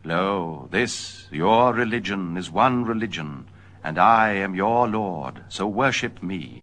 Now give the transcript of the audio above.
Lo, this, your religion, is one religion, and I am your Lord, so worship me.